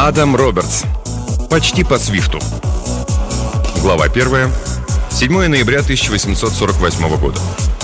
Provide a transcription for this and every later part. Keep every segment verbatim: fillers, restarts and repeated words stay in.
Адам Робертс. Почти по свифту. Глава первая. седьмое ноября тысяча восемьсот сорок восьмого года.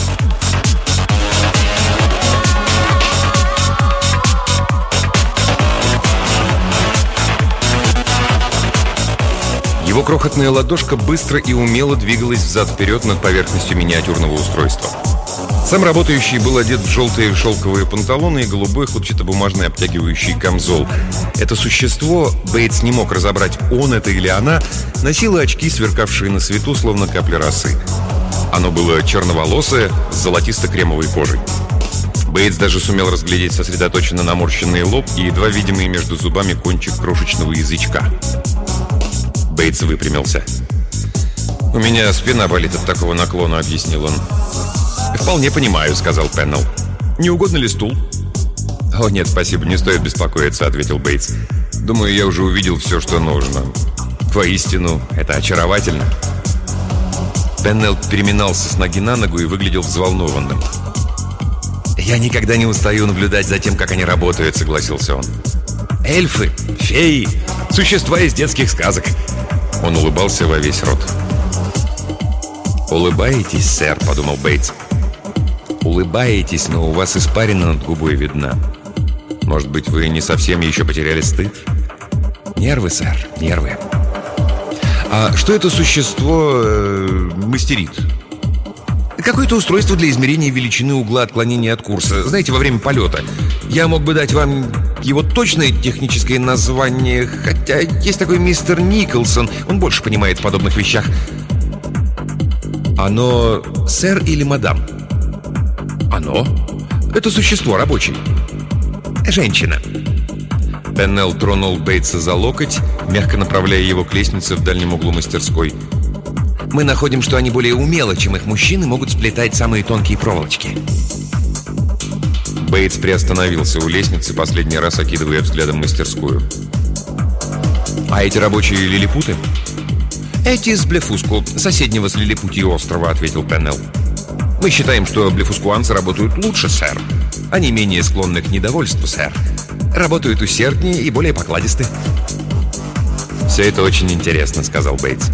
Его крохотная ладошка быстро и умело двигалась взад-вперед над поверхностью миниатюрного устройства. Сам работающий был одет в желтые шелковые панталоны и голубой хлопчатобумажный обтягивающий камзол. Это существо, Бейтс не мог разобрать, он это или она, носило очки, сверкавшие на свету, словно капли росы. Оно было черноволосое, с золотисто-кремовой кожей. Бейтс даже сумел разглядеть сосредоточенно наморщенный лоб и едва видимый между зубами кончик крошечного язычка. Бейтс выпрямился. «У меня спина болит от такого наклона», — объяснил он. «Вполне понимаю», — сказал Пеннелл. «Не угодно ли стул?» «О, нет, спасибо, не стоит беспокоиться», — ответил Бейтс. «Думаю, я уже увидел все, что нужно. Воистину, это очаровательно». Пеннелл переминался с ноги на ногу и выглядел взволнованным. «Я никогда не устаю наблюдать за тем, как они работают», — согласился он. «Эльфы, феи, существа из детских сказок». Он улыбался во весь рот. «Улыбаетесь, сэр», — подумал Бейтс. «Улыбаетесь, но у вас испарина над губой видна. Может быть, вы не совсем еще потеряли стыд?» «Нервы, сэр, нервы». «А что это существо э, мастерит?» «Какое-то устройство для измерения величины угла отклонения от курса. Знаете, во время полета. Я мог бы дать вам его точное техническое название, хотя есть такой мистер Николсон. Он больше понимает в подобных вещах». «Оно сэр или мадам?» «Оно? Это существо рабочее». «Женщина». Пеннелл тронул Бейтса за локоть, мягко направляя его к лестнице в дальнем углу мастерской. «Мы находим, что они более умело, чем их мужчины, могут сплетать самые тонкие проволочки». Бейтс приостановился у лестницы, последний раз окидывая взглядом мастерскую. «А эти рабочие лилипуты?» «Эти из Блефуску, соседнего с Лилипутьей острова», — ответил Пеннелл. «Мы считаем, что блефускуанцы работают лучше, сэр. Они менее склонны к недовольству, сэр. Работают усерднее и более покладисты». «Все это очень интересно», — сказал Бейтс.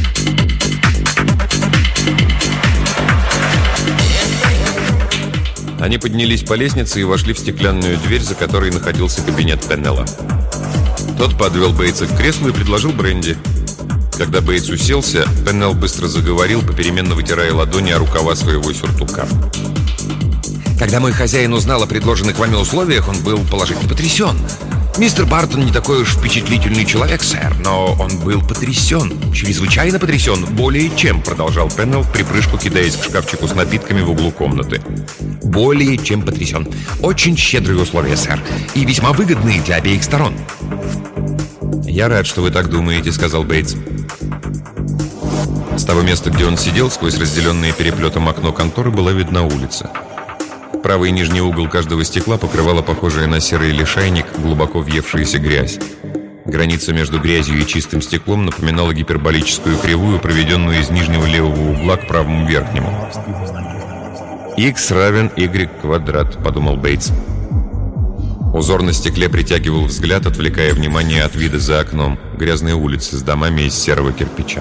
Они поднялись по лестнице и вошли в стеклянную дверь, за которой находился кабинет Пеннелла. Тот подвел Бейтса к креслу и предложил бренди. Когда Бейтс уселся, Пеннелл быстро заговорил, попеременно вытирая ладони о рукава своего сюртука. «Когда мой хозяин узнал о предложенных вами условиях, он был положительно потрясен. Мистер Бартон не такой уж впечатлительный человек, сэр, но он был потрясен, чрезвычайно потрясен, более чем», — продолжал Пеннелл, в припрыжку кидаясь к шкафчику с напитками в углу комнаты. «Более чем потрясен. Очень щедрые условия, сэр, и весьма выгодные для обеих сторон». «Я рад, что вы так думаете», — сказал Бейтс. С того места, где он сидел, сквозь разделенное переплетом окно конторы была видна улица. Правый нижний угол каждого стекла покрывала похожая на серый лишайник глубоко въевшаяся грязь. Граница между грязью и чистым стеклом напоминала гиперболическую кривую, проведенную из нижнего левого угла к правому верхнему. «Х равен y квадрат», — подумал Бейтс. Узор на стекле притягивал взгляд, отвлекая внимание от вида за окном, грязной улицы с домами из серого кирпича.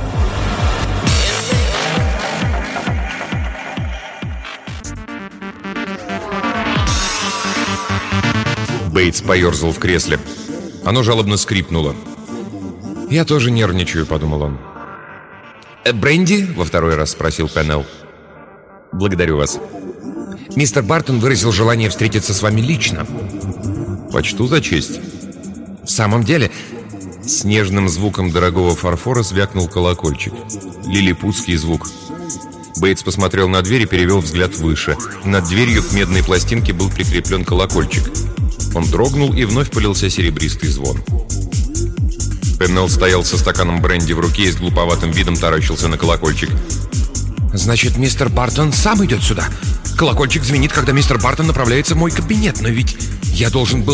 Бейтс поерзал в кресле. Оно жалобно скрипнуло. «Я тоже нервничаю», — подумал он. «Э, «Бренди?» — во второй раз спросил Пеннелл. «Благодарю вас. Мистер Бартон выразил желание встретиться с вами лично». «Почту за честь». «В самом деле...» С нежным звуком дорогого фарфора звякнул колокольчик. Лилипутский звук. Бейтс посмотрел на дверь и перевел взгляд выше. Над дверью к медной пластинке был прикреплен колокольчик. Он дрогнул, и вновь полился серебристый звон. Пеннелл стоял со стаканом бренди в руке и с глуповатым видом таращился на колокольчик. «Значит, мистер Бартон сам идет сюда? Колокольчик звенит, когда мистер Бартон направляется в мой кабинет, но ведь я должен был